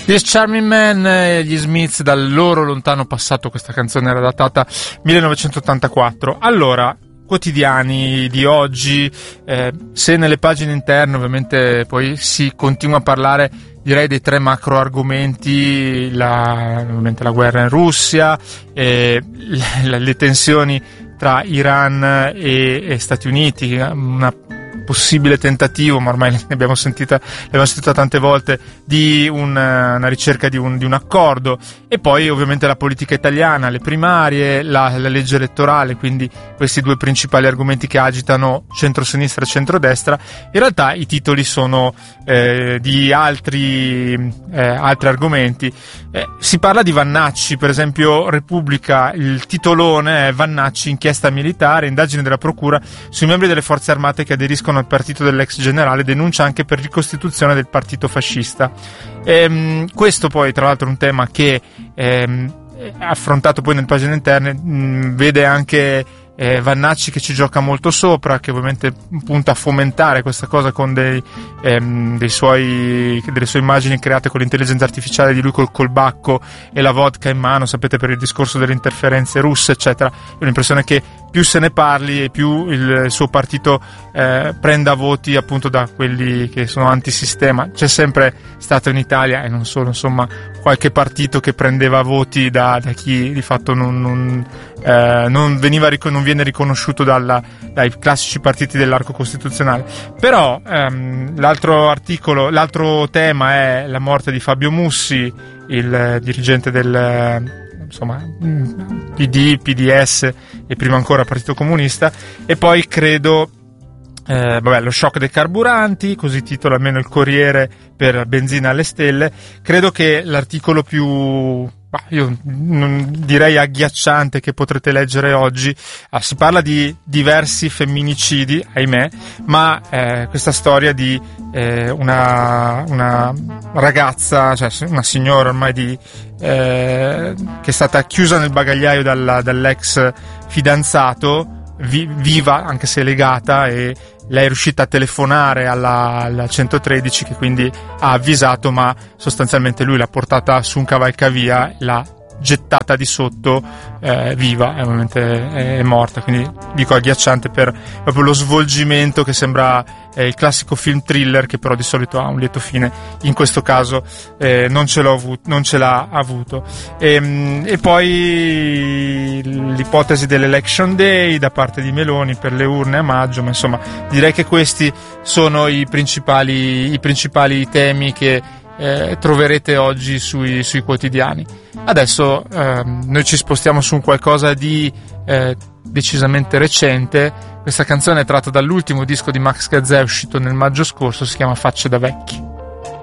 This Charming Man, gli Smiths, dal loro lontano passato. Questa canzone era datata 1984. Allora, quotidiani di oggi, se nelle pagine interne ovviamente poi si continua a parlare, direi, dei tre macro argomenti, ovviamente la guerra in Russia, le tensioni tra Iran e Stati Uniti, una possibile tentativo, ma ormai l'abbiamo sentita tante volte, di una ricerca di un accordo, e poi ovviamente la politica italiana, le primarie, la legge elettorale, quindi questi due principali argomenti che agitano centrosinistra e centrodestra. In realtà i titoli sono di altri argomenti. Si parla di Vannacci, per esempio Repubblica, il titolone è Vannacci, inchiesta militare, indagine della procura sui membri delle forze armate che aderiscono al partito dell'ex generale, denuncia anche per ricostituzione del partito fascista. Questo poi tra l'altro è un tema che affrontato poi nelle pagine interne, vede anche Vannacci che ci gioca molto sopra, che ovviamente punta a fomentare questa cosa con delle sue immagini create con l'intelligenza artificiale di lui col colbacco e la vodka in mano, sapete, per il discorso delle interferenze russe eccetera. Ho l'impressione che più se ne parli e più il suo partito prenda voti appunto da quelli che sono antisistema. C'è sempre stato in Italia, e non solo, insomma, qualche partito che prendeva voti da chi di fatto non viene riconosciuto dai classici partiti dell'arco costituzionale. Però l'altro tema è la morte di Fabio Mussi, il dirigente del PD, PDS e prima ancora Partito Comunista, e poi credo lo shock dei carburanti, così titola almeno il Corriere per benzina alle stelle. Credo che l'articolo più, io non direi agghiacciante, che potrete leggere oggi, si parla di diversi femminicidi, ahimè, ma questa storia di una ragazza, cioè una signora ormai che è stata chiusa nel bagagliaio dall'ex fidanzato, viva anche se legata, e lei è riuscita a telefonare alla 113, che quindi ha avvisato, ma sostanzialmente lui l'ha portata su un cavalcavia, l'ha gettata di sotto viva, e ovviamente è morta. Quindi dico agghiacciante per proprio lo svolgimento, che sembra il classico film thriller, che però di solito ha un lieto fine. In questo caso non ce l'ha avuto. E poi l'ipotesi dell'election day da parte di Meloni per le urne a maggio, ma insomma direi che questi sono i principali temi che troverete oggi sui quotidiani. Adesso noi ci spostiamo su un qualcosa di decisamente recente. Questa canzone è tratta dall'ultimo disco di Max Gazzè, uscito nel maggio scorso, si chiama Facce da vecchi.